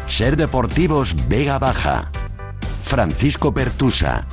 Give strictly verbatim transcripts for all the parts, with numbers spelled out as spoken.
Ser Deportivos Vega Baja. Francisco Pertusa.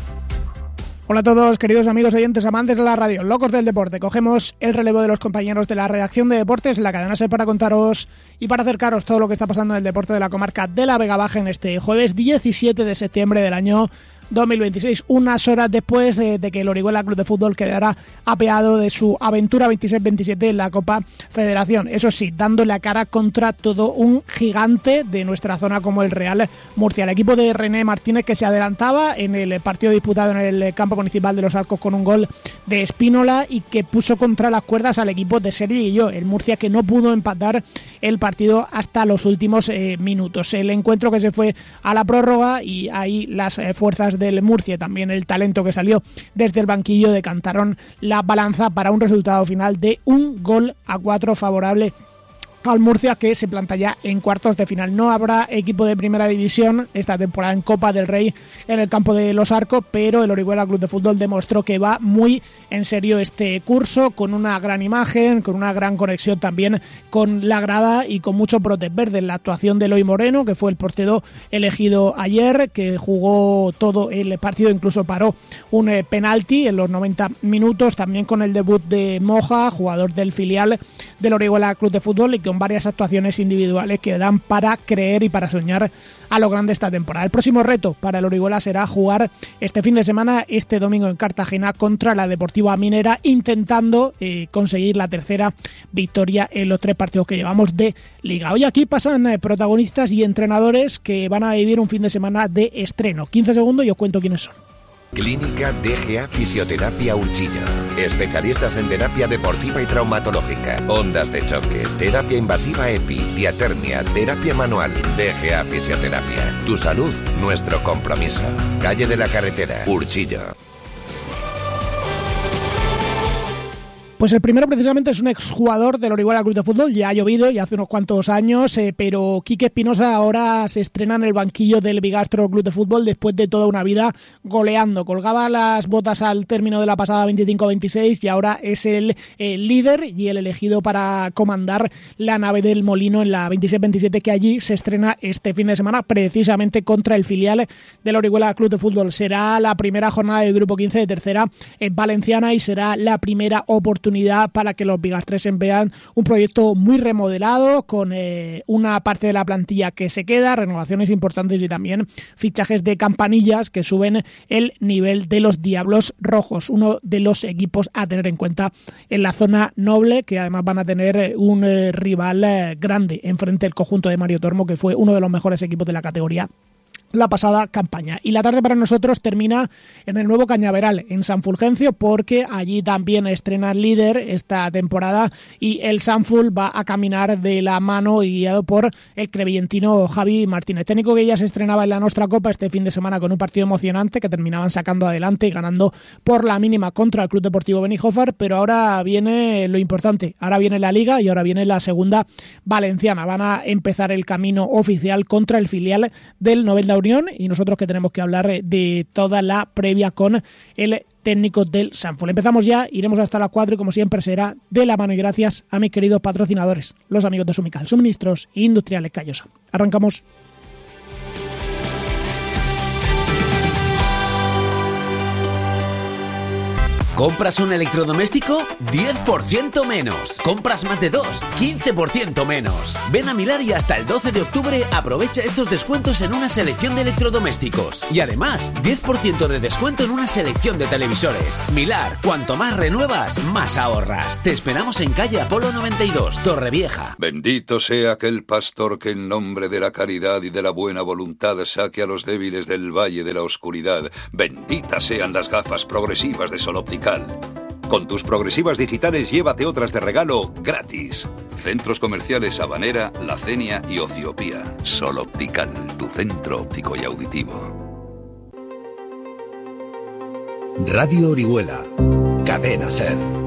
Hola a todos, queridos amigos oyentes, amantes de la radio, locos del deporte. Cogemos el relevo de los compañeros de la redacción de deportes, la cadena SER, para contaros y para acercaros todo lo que está pasando en el deporte de la comarca de la Vega Baja en este jueves diecisiete de septiembre del año dos mil veintiséis, unas horas después eh, de que el Orihuela Club de Fútbol quedara apeado de su aventura veintiséis veintisiete en la Copa Federación. Eso sí, dando la cara contra todo un gigante de nuestra zona como el Real Murcia. El equipo de René Martínez, que se adelantaba en el partido disputado en el campo municipal de Los Arcos con un gol de Espínola y que puso contra las cuerdas al equipo de Sergi Guilló, el Murcia, que no pudo empatar el partido hasta los últimos eh, minutos. El encuentro que se fue a la prórroga y ahí las eh, fuerzas del Murcia, también el talento que salió desde el banquillo, decantaron la balanza para un resultado final de un gol a cuatro favorable al Murcia, que se planta ya en cuartos de final. No habrá equipo de primera división esta temporada en Copa del Rey en el campo de Los Arcos, pero el Orihuela Club de Fútbol demostró que va muy en serio este curso, con una gran imagen, con una gran conexión también con la grada y con mucho brotes verdes. La actuación de Eloy Moreno, que fue el portero elegido ayer, que jugó todo el partido, incluso paró un eh, penalti en los noventa minutos, también con el debut de Moja, jugador del filial del Orihuela Club de Fútbol, y con varias actuaciones individuales que dan para creer y para soñar a lo grande esta temporada. El próximo reto para el Orihuela será jugar este fin de semana, este domingo en Cartagena, contra la Deportiva Minera, intentando eh, conseguir la tercera victoria en los tres partidos que llevamos de Liga. Hoy aquí pasan eh, protagonistas y entrenadores que van a vivir un fin de semana de estreno. quince segundos y os cuento quiénes son. Clínica D G A Fisioterapia Urchillo. Especialistas en terapia deportiva y traumatológica, ondas de choque, terapia invasiva EPI, diatermia, terapia manual. D G A Fisioterapia. Tu salud, nuestro compromiso. Calle de la Carretera, Urchillo. Pues el primero precisamente es un exjugador del Orihuela Club de Fútbol, ya ha llovido, ya hace unos cuantos años, eh, pero Quique Espinosa ahora se estrena en el banquillo del Bigastro Club de Fútbol después de toda una vida goleando. Colgaba las botas al término de la pasada veinticinco veintiséis y ahora es el, el líder y el elegido para comandar la nave del Molino en la veintiséis veintisiete, que allí se estrena este fin de semana precisamente contra el filial del Orihuela Club de Fútbol. Será la primera jornada del Grupo quince de tercera en Valenciana y será la primera oportunidad para que los bigastreses vean un proyecto muy remodelado, con eh, una parte de la plantilla que se queda, renovaciones importantes y también fichajes de campanillas que suben el nivel de los Diablos Rojos, uno de los equipos a tener en cuenta en la zona noble, que además van a tener un eh, rival eh, grande enfrente del conjunto de Mario Tormo, que fue uno de los mejores equipos de la categoría la pasada campaña. Y la tarde para nosotros termina en el nuevo Cañaveral, en San Fulgencio, porque allí también estrena el líder esta temporada y el Sanful va a caminar de la mano y guiado por el crevillentino Javi Martínez, técnico que ya se estrenaba en la Nostra Copa este fin de semana con un partido emocionante que terminaban sacando adelante y ganando por la mínima contra el Club Deportivo Benijófar, pero ahora viene lo importante, ahora viene la Liga y ahora viene la segunda valenciana. Van a empezar el camino oficial contra el filial del Novelda Unión y nosotros que tenemos que hablar de toda la previa con el técnico del Sanful. Empezamos ya, iremos hasta las cuatro y como siempre será de la mano y gracias a mis queridos patrocinadores, los amigos de Sumical, Suministros Industriales Callosa. Arrancamos. ¿Compras un electrodoméstico? diez por ciento menos. ¿Compras más de dos? quince por ciento menos. Ven a Milar y hasta el doce de octubre aprovecha estos descuentos en una selección de electrodomésticos. Y además, diez por ciento de descuento en una selección de televisores. Milar, cuanto más renuevas, más ahorras. Te esperamos en calle Apolo noventa y dos, Torrevieja. Bendito sea aquel pastor que en nombre de la caridad y de la buena voluntad saque a los débiles del valle de la oscuridad. Benditas sean las gafas progresivas de Sol Optical. Con tus progresivas digitales llévate otras de regalo gratis. Centros comerciales Habanera, La Cenia y Ociopía. Sol Optical, tu centro óptico y auditivo. Radio Orihuela, Cadena SER.